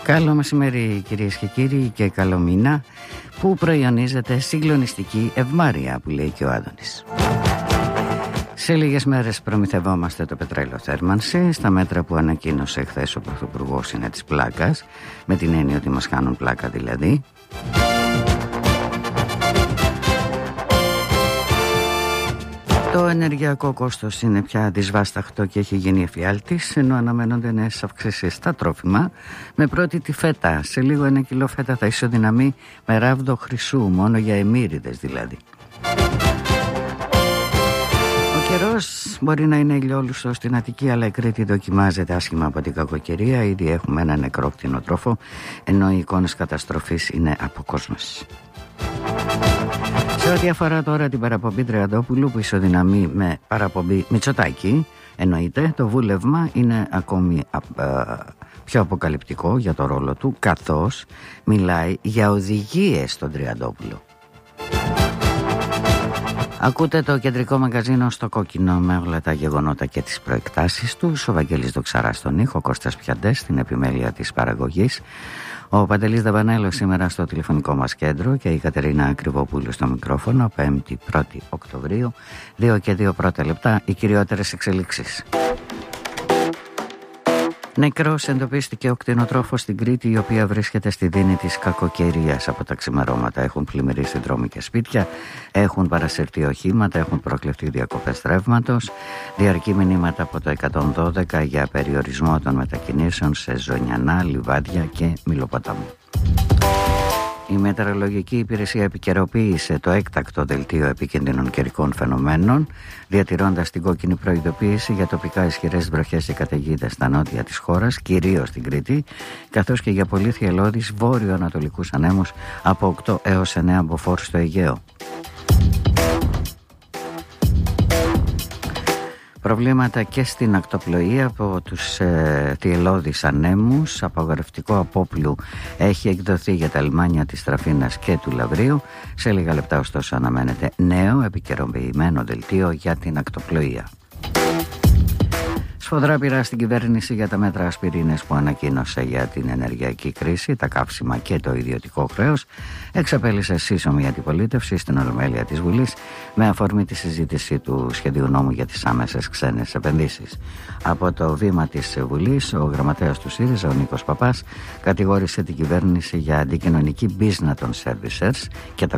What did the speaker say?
Καλό μεσημέρι κυρίες και κύριοι και καλό μήνα που προϊονίζεται συγκλονιστική ευμάρεια που λέει και ο Άδωνης. Σε λίγες μέρες προμηθευόμαστε το πετρέλαιο θέρμανση στα μέτρα που ανακοίνωσε χθες ο Πρωθυπουργός είναι της πλάκας, με την έννοια ότι μας κάνουν πλάκα δηλαδή. Το ενεργειακό κόστος είναι πια δυσβάσταχτο και έχει γίνει εφιάλτης, ενώ αναμένονται νέες αυξήσεις στα τρόφιμα, με πρώτη τη φέτα. Σε λίγο 1 κιλό φέτα θα ισοδυναμεί με ράβδο χρυσού, μόνο για εμμύριδες δηλαδή. Ο καιρός μπορεί να είναι ηλιόλουσος στην Αττική, αλλά η Κρήτη δοκιμάζεται άσχημα από την κακοκαιρία. Ήδη έχουμε ένα νεκρό κτηνοτρόφο, ενώ οι εικόνες καταστροφής είναι αποκόσμες. Σε ό,τι αφορά τώρα την παραπομπή Τριαντόπουλου που ισοδυναμεί με παραπομπή Μητσοτάκη, εννοείται το βούλευμα είναι ακόμη πιο αποκαλυπτικό για το ρόλο του, καθώς μιλάει για οδηγίες στον Τριαντόπουλο. Ακούτε το κεντρικό μαγκαζίνο στο κόκκινο με όλα τα γεγονότα και τις προεκτάσεις του. Ο Βαγγέλης Δοξαράς στον ήχο, Κώστας Πιαντές στην επιμέλεια της παραγωγής, ο Παντελής Δαβανέλος σήμερα στο τηλεφωνικό μας κέντρο και η Κατερίνα Ακριβοπούλου στο μικρόφωνο. 5η 1η Οκτωβρίου, 2 και 2 πρώτα λεπτά, οι κυριότερες εξελίξεις. Νεκρός εντοπίστηκε ο κτηνοτρόφος στην Κρήτη, η οποία βρίσκεται στη δίνη της κακοκαιρίας από τα ξημερώματα. Έχουν πλημμυρίσει δρόμοι και σπίτια, έχουν παρασυρθεί οχήματα, έχουν προκλεφτεί διακοπές ρεύματος, διαρκεί μηνύματα από το 112 για περιορισμό των μετακινήσεων σε Ζωνιανά, Λιβάδια και Μυλοποτάμου. Η Μετεωρολογική Υπηρεσία επικαιροποίησε το έκτακτο δελτίο επικίνδυνων καιρικών φαινομένων, διατηρώντας την κόκκινη προειδοποίηση για τοπικά ισχυρές βροχές και καταιγίδες στα νότια της χώρας, κυρίως στην Κρήτη, καθώς και για πολύ θυελλώδεις βόρειο-ανατολικούς ανέμους από 8 έως 9 μποφόρ στο Αιγαίο. Προβλήματα και στην ακτοπλοεία από τους θυελλώδεις ανέμους. Απαγορευτικό απόπλου έχει εκδοθεί για τα λιμάνια της Τραφίνας και του Λαβρίου. Σε λίγα λεπτά ωστόσο αναμένεται νέο επικαιροποιημένο δελτίο για την ακτοπλοεία. Σφοδρά πειρά στην κυβέρνηση για τα μέτρα ασπιρίνες που ανακοίνωσε για την ενεργειακή κρίση, τα καύσιμα και το ιδιωτικό χρέος. Εξαπέλυσε σύσσωμη αντιπολίτευση στην Ολομέλεια της Βουλής με αφορμή τη συζήτηση του σχεδίου νόμου για τις άμεσες ξένες επενδύσεις. Από το βήμα της Βουλής, ο γραμματέας του ΣΥΡΙΖΑ, ο Νίκος Παπάς, κατηγόρησε την κυβέρνηση για αντικοινωνική business των servicers και τα